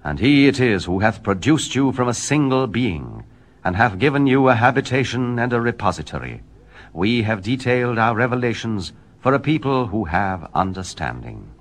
And he it is who hath produced you from a single being, and hath given you a habitation and a repository. We have detailed our revelations for a people who have understanding.